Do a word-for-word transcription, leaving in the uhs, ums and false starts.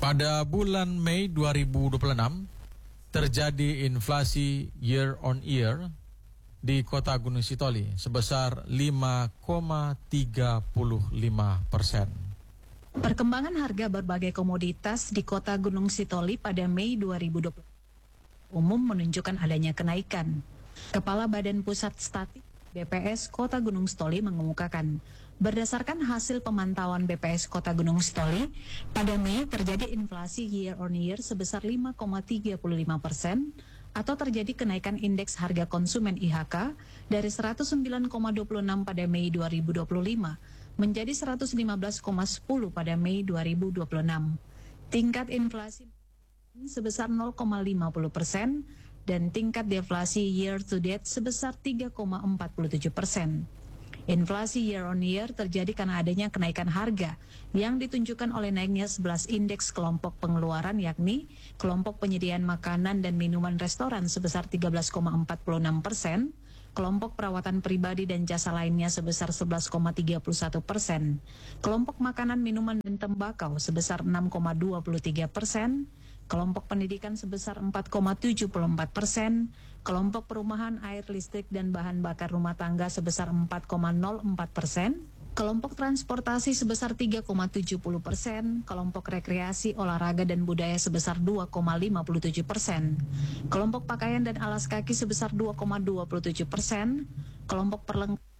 Pada bulan Mei dua ribu dua puluh enam, terjadi inflasi year on year di Kota Gunung Sitoli sebesar lima koma tiga lima persen. Perkembangan harga berbagai komoditas di Kota Gunung Sitoli pada Mei dua ribu dua puluh umum menunjukkan adanya kenaikan. Kepala Badan Pusat Statistik B P S Kota Gunung Sitoli mengemukakan, berdasarkan hasil pemantauan B P S Kota Gunung Sitoli, pada Mei terjadi inflasi year on year sebesar lima koma tiga lima persen atau terjadi kenaikan indeks harga konsumen I H K dari seratus sembilan koma dua enam pada Mei dua ribu dua puluh lima menjadi seratus lima belas koma sepuluh pada Mei dua ribu dua puluh enam. Tingkat inflasi sebesar nol koma lima puluh persen dan tingkat deflasi year to date sebesar tiga koma empat tujuh persen. Inflasi year on year terjadi karena adanya kenaikan harga yang ditunjukkan oleh naiknya sebelas indeks kelompok pengeluaran, yakni kelompok penyediaan makanan dan minuman restoran sebesar tiga belas koma empat enam persen, kelompok perawatan pribadi dan jasa lainnya sebesar sebelas koma tiga satu persen, kelompok makanan, minuman, dan tembakau sebesar enam koma dua tiga persen, kelompok pendidikan sebesar empat koma tujuh empat persen, kelompok perumahan, air, listrik, dan bahan bakar rumah tangga sebesar empat koma nol empat persen, kelompok transportasi sebesar tiga koma tujuh puluh persen, kelompok rekreasi, olahraga, dan budaya sebesar dua koma lima tujuh persen, kelompok pakaian dan alas kaki sebesar dua koma dua tujuh persen, kelompok perlengkapan